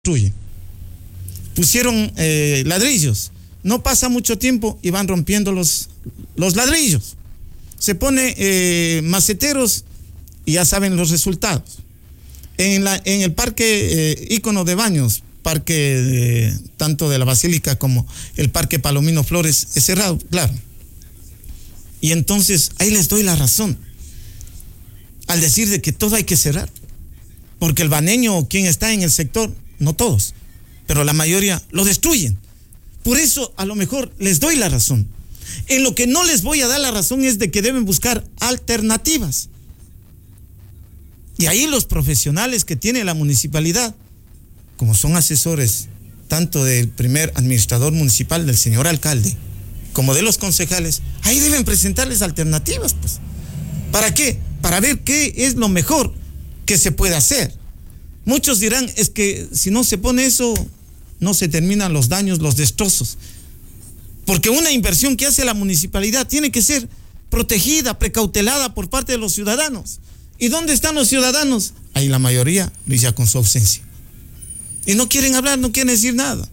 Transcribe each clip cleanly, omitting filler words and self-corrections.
construyen. Pusieron ladrillos. No pasa mucho tiempo y van rompiendo los ladrillos. Se pone maceteros y ya saben los resultados. En el parque ícono de Baños, parque tanto de la Basílica como el parque Palomino Flores, es cerrado, claro. Y entonces ahí les doy la razón al decir de que todo hay que cerrar, porque el baneño, quien está en el sector, no todos, pero la mayoría lo destruyen. Por eso a lo mejor les doy la razón. En lo que no les voy a dar la razón es de que deben buscar alternativas. Y ahí los profesionales que tiene la municipalidad, como son asesores tanto del primer administrador municipal, del señor alcalde, como de los concejales, ahí deben presentarles alternativas, pues. ¿Para qué? Para ver qué es lo mejor que se puede hacer. Muchos dirán, es que si no se pone eso, no se terminan los daños, los destrozos. Porque una inversión que hace la municipalidad tiene que ser protegida, precautelada por parte de los ciudadanos. ¿Y dónde están los ciudadanos? Ahí la mayoría brilla con su ausencia. Y no quieren hablar, no quieren decir nada.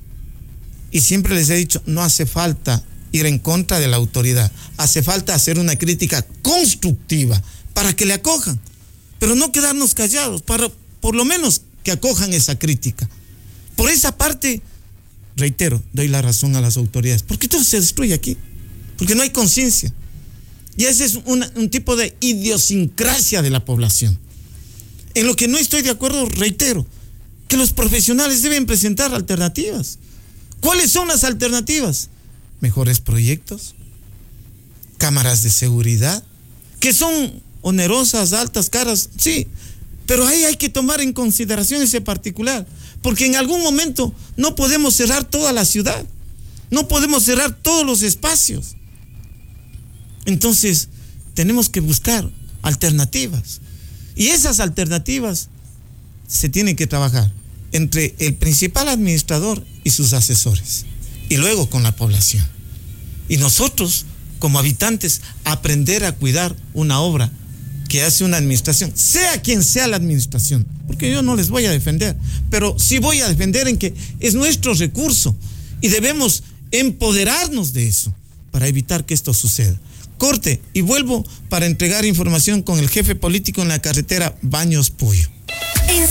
Y siempre les he dicho, no hace falta ir en contra de la autoridad. Hace falta hacer una crítica constructiva para que le acojan. Pero no quedarnos callados, para por lo menos que acojan esa crítica. Por esa parte, reitero, doy la razón a las autoridades. ¿Por qué todo se destruye aquí? Porque no hay conciencia. Y ese es un tipo de idiosincrasia de la población. En lo que no estoy de acuerdo, reitero, que los profesionales deben presentar alternativas. ¿Cuáles son las alternativas? Mejores proyectos, cámaras de seguridad, que son onerosas, altas, caras, sí, pero ahí hay que tomar en consideración ese particular, porque en algún momento no podemos cerrar toda la ciudad, no podemos cerrar todos los espacios. Entonces, tenemos que buscar alternativas. Y esas alternativas se tienen que trabajar entre el principal administrador y sus asesores. Y luego con la población. Y nosotros, como habitantes, aprender a cuidar una obra que hace una administración, sea quien sea la administración. Porque yo no les voy a defender, pero sí voy a defender en que es nuestro recurso. Y debemos empoderarnos de eso para evitar que esto suceda. Corte y vuelvo para entregar información con el jefe político en la carretera Baños Puyo.